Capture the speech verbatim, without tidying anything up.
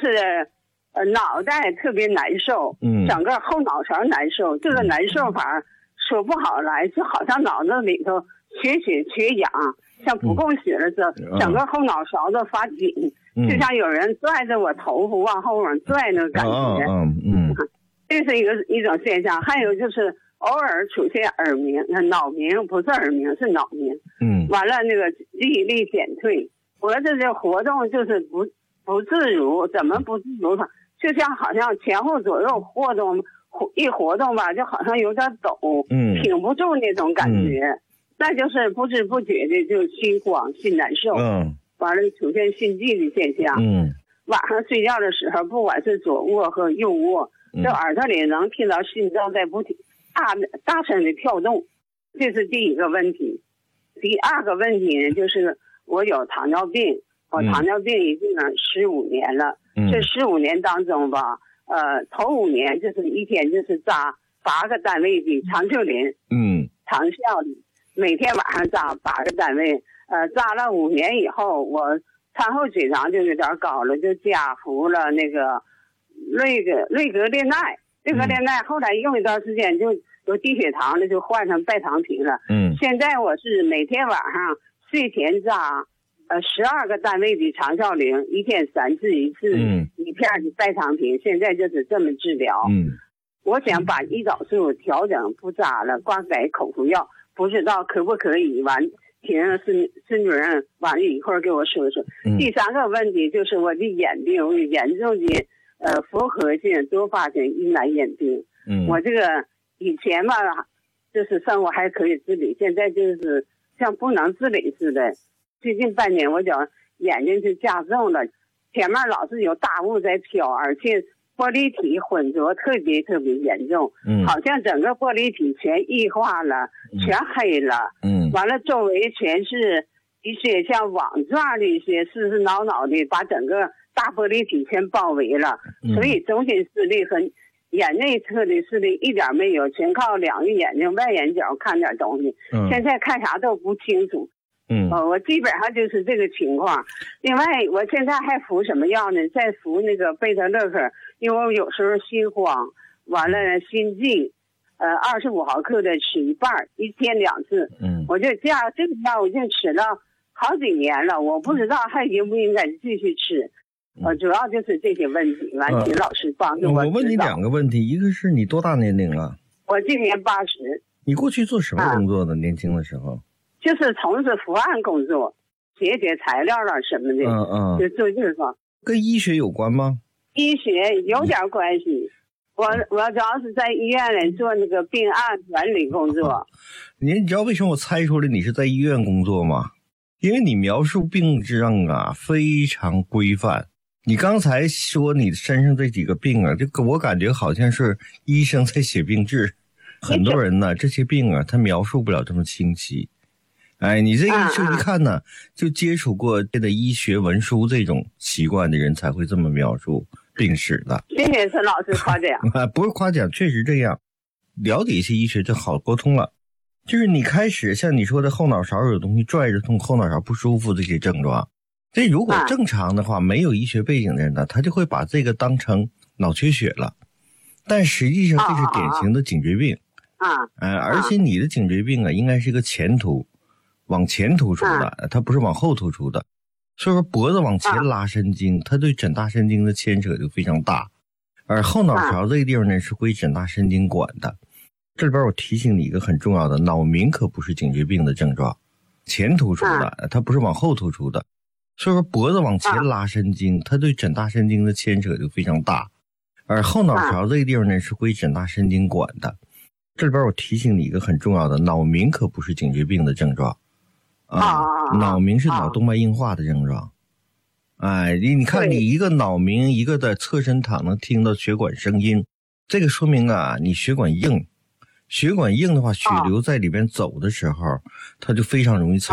就是呃脑袋特别难受， 嗯， 整个后脑勺难受，这个难受法说不好来，就好像脑子里头缺血缺氧，像不供血了似的， 嗯、 整个后脑勺子发紧， 嗯、 就像有人拽着我头发往后往拽那个感觉。 嗯嗯， 这是一个一种现象。还有就是偶尔出现耳鸣，脑鸣，不是耳鸣是脑鸣。 嗯， 完了那个记忆力减退，脖子的活动就是不不自如，怎么不自如？就像好像前后左右活动，一活动吧，就好像有点抖， 嗯， 挺不住那种感觉。嗯、再就是不知不觉的就心慌心难受， 嗯， 完了出现心悸的现象。 嗯， 晚上睡觉的时候，不管是左卧和右卧，这耳朵里能听到心脏在不停大大声的跳动，这是第一个问题。第二个问题呢，就是我有糖尿病，我糖尿病已经十五年了。嗯、这十五年当中吧，呃，头五年就是一天就是扎八个单位的长寿林，嗯，长效的，每天晚上扎八个单位。呃，扎了五年以后，我餐后血糖就有点高了，就加服了那个瑞格瑞格列奈，瑞格列奈后来用一段时间就有低血糖了，就换成代糖平了。嗯，现在我是每天晚上睡前扎呃十二个单位的长效灵，一天三次一次，嗯，一片的代糖平，现在就是这么治疗。嗯，我想把胰岛素调整不扎了，挂改口服药，不知道可不可以完。请孙孙主任完了一会儿给我说说。嗯、第三个问题就是我的眼病，我有严重的呃复合性多发性阴囊眼病。嗯，我这个以前吧，就是生活还可以自理，现在就是像不能自理似的。最近半年我觉眼睛就加重了，前面老是有大雾在飘，而且玻璃体混浊特别特别严重，嗯，好像整个玻璃体全异化了，嗯、全黑了，嗯，完了周围全是一些像网状的一些丝丝挠挠的，把整个大玻璃体全包围了，嗯、所以中心视力和眼内侧的视力一点没有，全靠两个眼睛外眼角看点东西，嗯、现在看啥都不清楚。嗯，呃，我基本上就是这个情况。另外，我现在还服什么药呢？在服那个贝塔乐克，因为我有时候心慌，完了心悸，呃，二十五毫克的吃一半，一天两次。嗯，我就这样，这个药我已经吃了好几年了，我不知道还应不应该继续吃。呃，主要就是这些问题，完请老师帮助我。 我问你两个问题，一个是你多大年龄了？ 我今年八十。 你过去做什么工作的？啊、年轻的时候？ 就是从事伏案工作，写写材料了什么的，嗯嗯，就做这个。 跟医学有关吗？ 医学有点关系。我我主要是在医院里做那个病案管理工作。啊、 你你知道为什么我猜出来你是在医院工作吗？因为你描述病症啊非常规范。你刚才说你身上这几个病啊，这个我感觉好像是医生在写病志。很多人呢，这些病啊，他描述不了这么清晰。哎，你这个就一看呢，就接触过这个医学文书这种习惯的人才会这么描述病史的。 谢谢陈老师夸奖。 啊，不是夸奖，确实这样。了解一些医学就好沟通了。就是你开始像你说的后脑勺有东西拽着痛，后脑勺不舒服这些症状，这如果正常的话，没有医学背景的人呢，他就会把这个当成脑缺血了。但实际上这是典型的颈椎病。啊，呃，而且你的颈椎病啊，应该是一个前突。往前突出的，它不是往后突出的，所以说脖子往前拉神经，它对枕大神经的牵扯就非常大，而后脑勺这个地方呢是归枕大神经管的。这里边我提醒你一个很重要的，脑鸣可不是颈椎病的症状，前突出的，它不是往后突出的，所以说脖子往前拉神经，它对枕大神经的牵扯就非常大，而后脑勺这个地方呢是归枕大神经管的。这里边我提醒你一个很重要的，脑鸣可不是颈椎病的症状。啊，脑鸣是脑动脉硬化的症状。哎，你你看，你一个脑鸣，一个在侧身躺能听到血管声音，这个说明啊，你血管硬。血管硬的话，血流在里边走的时候，它就非常容易产